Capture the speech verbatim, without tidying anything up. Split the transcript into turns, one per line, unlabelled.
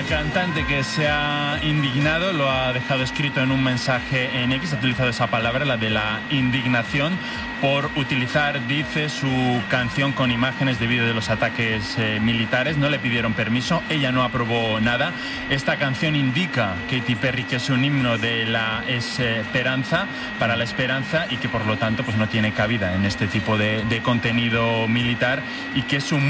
cantante que se ha indignado lo ha dejado escrito en un mensaje en X, ha utilizado esa palabra, la de la indignación, por utilizar, dice, su canción con imágenes de vídeo de los ataques eh, militares. No le pidieron permiso, ella no aprobó nada. Esta canción indica, Katy Perry, que es un himno de la esperanza, para la esperanza, y que por lo tanto pues no tiene cabida en este tipo de, de contenido militar, y que es un